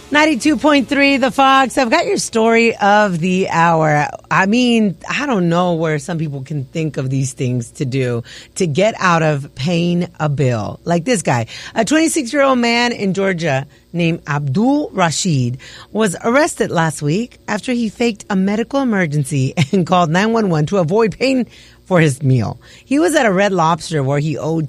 92.3 The Fox. I've got your story of the hour. I mean, I don't know where some people can think of these things to do to get out of paying a bill. Like this guy, a 26-year-old man in Georgia named Abdul Rashid was arrested last week after he faked a medical emergency and called 911 to avoid paying for his meal. He was at a Red Lobster where he owed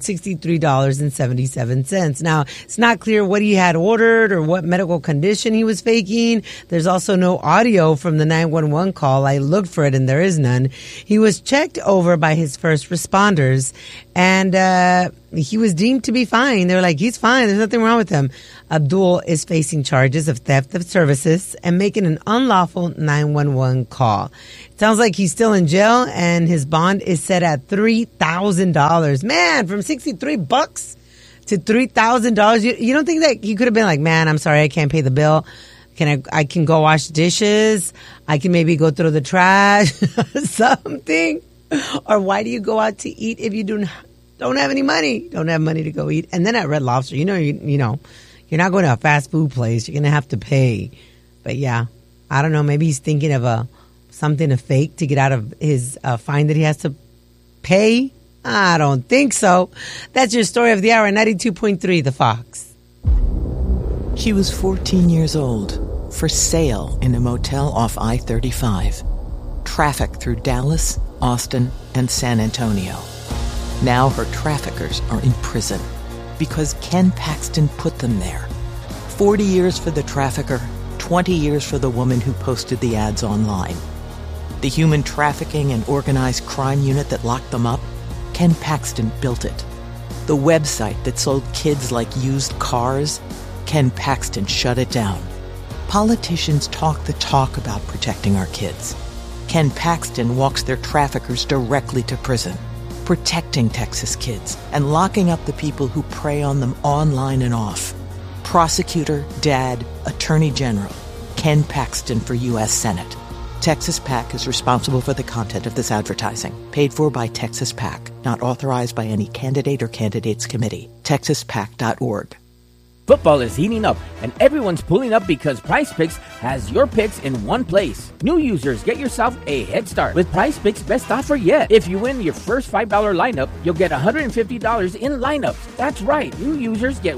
$63.77. Now, it's not clear what he had ordered or what medical condition he was faking. There's also no audio from the 911 call. I looked for it and there is none. He was checked over by his first responders and he was deemed to be fine. They were like, he's fine. There's nothing wrong with him. Abdul is facing charges of theft of services and making an unlawful 911 call. It sounds like he's still in jail and his bond is set at $3,000. Man, from $63 to $3,000. You don't think that he could have been like, man, I'm sorry, I can't pay the bill. I can go wash dishes. I can maybe go throw the trash, something. Or why do you go out to eat if you don't have any money? Don't have money to go eat. And then at Red Lobster, you know, you're not going to a fast food place. You're going to have to pay. But yeah, I don't know. Maybe he's thinking of something to fake to get out of his fine that he has to pay. I don't think so. That's your story of the hour, 92.3 The Fox. She was 14 years old, for sale in a motel off I-35. Traffic through Dallas, Austin, and San Antonio. Now her traffickers are in prison because Ken Paxton put them there. 40 years for the trafficker, 20 years for the woman who posted the ads online. The human trafficking and organized crime unit that locked them up, Ken Paxton built it. The website that sold kids like used cars, Ken Paxton shut it down. Politicians talk the talk about protecting our kids. Ken Paxton walks their traffickers directly to prison, protecting Texas kids and locking up the people who prey on them online and off. Prosecutor, Dad, Attorney General, Ken Paxton for U.S. Senate. Texas PAC is responsible for the content of this advertising. Paid for by Texas PAC. Not authorized by any candidate or candidates committee. TexasPAC.org. Football is heating up, and everyone's pulling up because PrizePicks has your picks in one place. New users, get yourself a head start with PrizePicks' best offer yet. If you win your first $5 lineup, you'll get $150 in lineups. That's right, new users get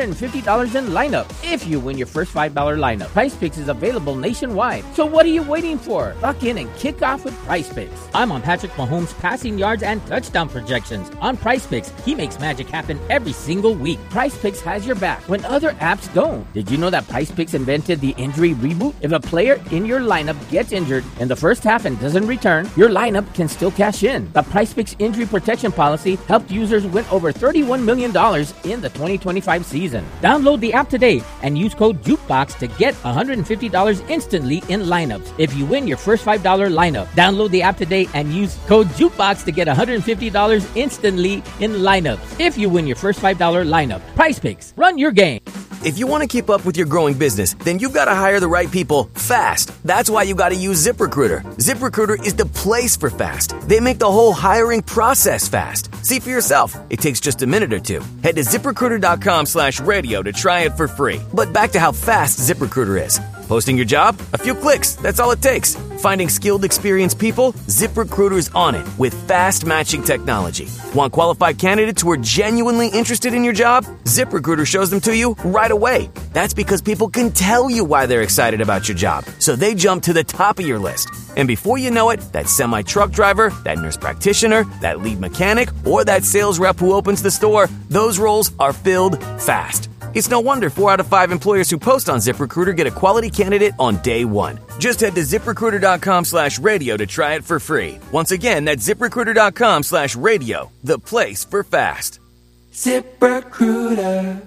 $150 in lineups if you win your first $5 lineup. PrizePicks is available nationwide, so what are you waiting for? Lock in and kick off with PrizePicks. I'm on Patrick Mahomes' passing yards and touchdown projections. On PrizePicks, he makes magic happen every single week. PrizePicks has your back when other apps don't. Did you know that PrizePicks invented the injury reboot? If a player in your lineup gets injured in the first half and doesn't return, your lineup can still cash in. The PrizePicks injury protection policy helped users win over $31 million in the 2025 season. Download the app today and use code JUKEBOX to get $150 instantly in lineups if you win your first $5 lineup. Download the app today and use code JUKEBOX to get $150 instantly in lineups if you win your first $5 lineup. PrizePicks, run your game. If you want to keep up with your growing business, then you've got to hire the right people fast. That's why you got to use ZipRecruiter. ZipRecruiter is the place for fast. They make the whole hiring process fast. See for yourself. It takes just a minute or two. Head to ZipRecruiter.com/radio to try it for free. But back to how fast ZipRecruiter is. Posting your job? A few clicks. That's all it takes. Finding skilled, experienced people? ZipRecruiter's on it with fast matching technology. Want qualified candidates who are genuinely interested in your job? ZipRecruiter shows them to you right away. That's because people can tell you why they're excited about your job, so they jump to the top of your list. And before you know it, that semi-truck driver, that nurse practitioner, that lead mechanic, or that sales rep who opens the store, those roles are filled fast. It's no wonder 4 out of 5 employers who post on ZipRecruiter get a quality candidate on day one. Just head to ZipRecruiter.com/radio to try it for free. Once again, that's ZipRecruiter.com/radio, the place for fast. ZipRecruiter.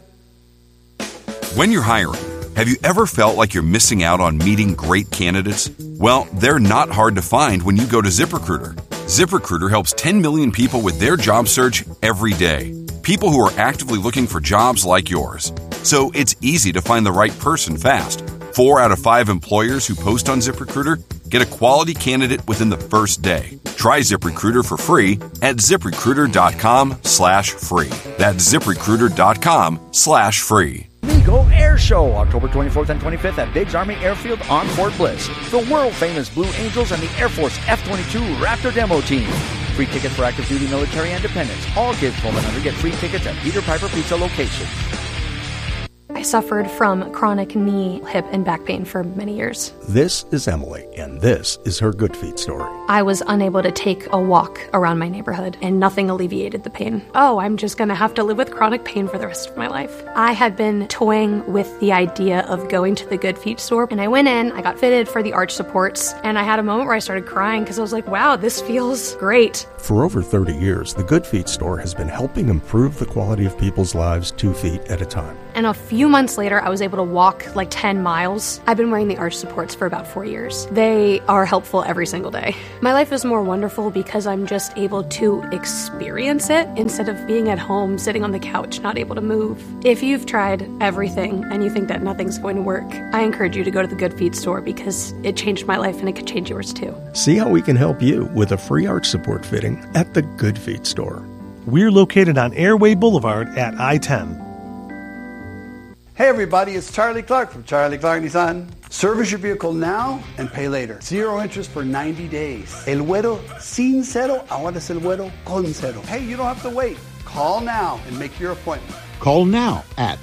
When you're hiring, have you ever felt like you're missing out on meeting great candidates? Well, they're not hard to find when you go to ZipRecruiter. ZipRecruiter helps 10 million people with their job search every day. People who are actively looking for jobs like yours. So it's easy to find the right person fast. 4 out of 5 employers who post on ZipRecruiter get a quality candidate within the first day. Try ZipRecruiter for free at ZipRecruiter.com/free. That's ZipRecruiter.com/free. Amigo, Naval Air Show, October 24th and 25th at Biggs Army Airfield on Fort Bliss. The world-famous Blue Angels and the Air Force F-22 Raptor demo team. Free tickets for active duty military and dependents. All kids 12 and under get free tickets at Peter Piper Pizza locations. I suffered from chronic knee, hip, and back pain for many years. This is Emily, and this is her Good Feet story. I was unable to take a walk around my neighborhood, and nothing alleviated the pain. Oh, I'm just going to have to live with chronic pain for the rest of my life. I had been toying with the idea of going to the Good Feet store, and I went in, I got fitted for the arch supports, and I had a moment where I started crying because I was like, wow, this feels great. For over 30 years, the Good Feet store has been helping improve the quality of people's lives 2 feet at a time. And a few months later, I was able to walk like 10 miles. I've been wearing the arch supports for about 4 years. They are helpful every single day. My life is more wonderful because I'm just able to experience it instead of being at home, sitting on the couch, not able to move. If you've tried everything and you think that nothing's going to work, I encourage you to go to the Good Feet store because it changed my life and it could change yours too. See how we can help you with a free arch support fitting at the Good Feet store. We're located on Airway Boulevard at I-10. Hey everybody, it's Charlie Clark from Charlie Clark Nissan. Service your vehicle now and pay later. 0 interest for 90 days. El Güero sin cero, ahora es el Güero con cero. Hey, you don't have to wait. Call now and make your appointment. Call now at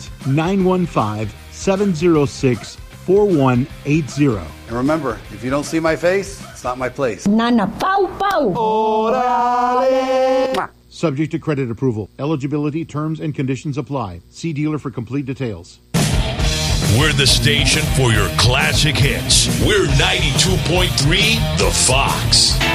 915-706-4180. And remember, if you don't see my face, it's not my place. Nana Pau Pau. Orale. Subject to credit approval. Eligibility, terms, and conditions apply. See dealer for complete details. We're the station for your classic hits. We're 92.3 The Fox.